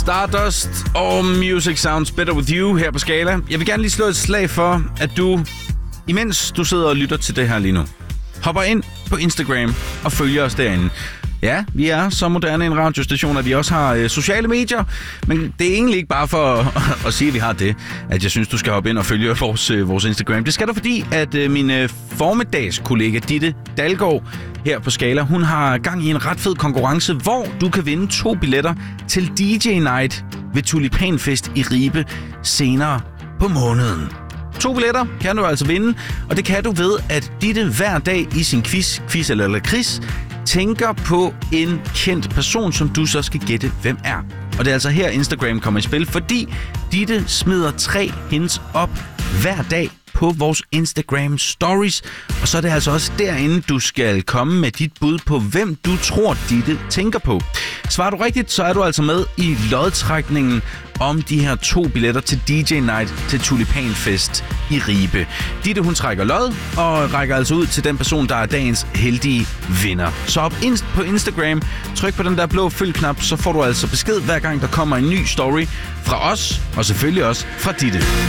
Stardust og Music Sounds Better With You her på Skala. Jeg vil gerne lige slå et slag for, at du, imens du sidder og lytter til det her lige nu, hopper ind på Instagram og følger os derinde. Ja, vi er så moderne en radiostation, at vi også har sociale medier, men det er egentlig ikke bare for at sige, at vi har det, at jeg synes, du skal hoppe ind og følge vores Instagram. Det skal du, fordi at min formiddagskollega Ditte Dalgaard her på Skala, hun har gang i en ret fed konkurrence, hvor du kan vinde 2 billetter til DJ Night ved Tulipanfest i Ribe senere på måneden. 2 billetter kan du altså vinde, og det kan du ved, at Ditte hver dag i sin quiz eller lakrids tænker på en kendt person, som du så skal gætte, hvem er. Og det er altså her Instagram kommer i spil, fordi Ditte smider 3 hints op hver dag på vores Instagram stories. Og så er det altså også derinde, du skal komme med dit bud på, hvem du tror, Ditte tænker på. Svarer du rigtigt, så er du altså med i lodtrækningen om de her 2 billetter til DJ Night til Tulipanfest i Ribe. Ditte, hun trækker lod og rækker altså ud til den person, der er dagens heldige vinder. Så op på Instagram, tryk på den der blå følg-knap, så får du altså besked hver gang, der kommer en ny story fra os, og selvfølgelig også fra Ditte.